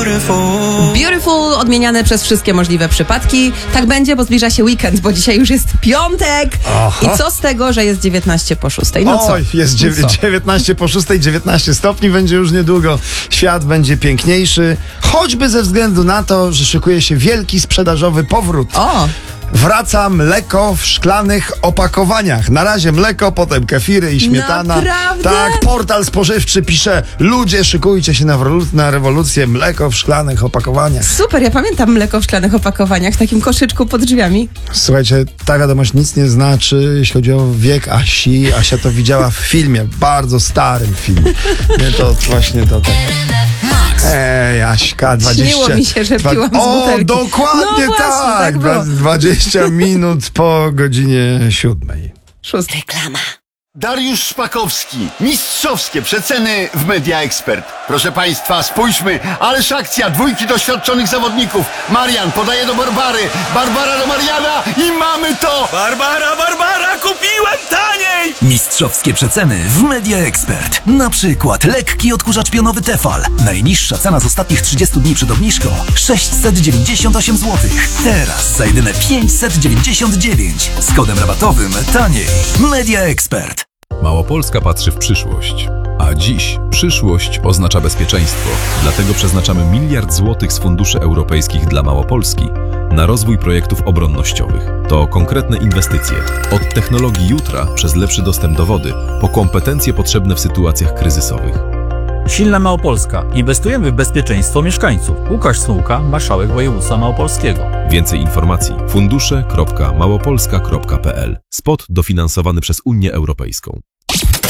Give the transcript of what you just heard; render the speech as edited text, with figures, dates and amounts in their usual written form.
Beautiful, odmieniane przez wszystkie możliwe przypadki. Tak będzie, bo zbliża się weekend, bo dzisiaj już jest piątek. Aha. I co z tego, że jest 19 po 6? No co? Oj, jest 19 po 6, 19 stopni będzie już niedługo. Świat będzie piękniejszy, choćby ze względu na to, że szykuje się wielki sprzedażowy powrót. Wraca mleko w szklanych opakowaniach. Na razie mleko, potem kefiry i śmietana. Naprawdę? Tak, portal spożywczy pisze: ludzie, szykujcie się na rewolucję, mleko w szklanych opakowaniach. Super, ja pamiętam mleko w szklanych opakowaniach, w takim koszyczku pod drzwiami. Słuchajcie, ta wiadomość nic nie znaczy, jeśli chodzi o wiek Asi. Asia to widziała w filmie, bardzo starym filmie. Nie, to właśnie to tak. Aśka, 20... Śniło mi się, że piłam z butelki. O, dokładnie no właśnie, tak było. 20 minut po godzinie 7. Reklama. Dariusz Szpakowski. Mistrzowskie przeceny w Media Expert. Proszę Państwa, spójrzmy, ależ akcja, dwójki doświadczonych zawodników. Marian podaje do Barbary, Barbara do Mariana i mamy to! Barbara, kupiłem taniej! Mistrzowskie przeceny w Media Expert. Na przykład lekki odkurzacz pionowy Tefal. Najniższa cena z ostatnich 30 dni przed obniżką 698 zł. Teraz za jedyne 599. Z kodem rabatowym taniej. Media Expert. Małopolska patrzy w przyszłość. A dziś przyszłość oznacza bezpieczeństwo. Dlatego przeznaczamy 1 miliard złotych z funduszy europejskich dla Małopolski na rozwój projektów obronnościowych. To konkretne inwestycje. Od technologii jutra przez lepszy dostęp do wody, po kompetencje potrzebne w sytuacjach kryzysowych. Silna Małopolska. Inwestujemy w bezpieczeństwo mieszkańców. Łukasz Smułka, marszałek województwa małopolskiego. Więcej informacji: fundusze.małopolska.pl. Spot dofinansowany przez Unię Europejską.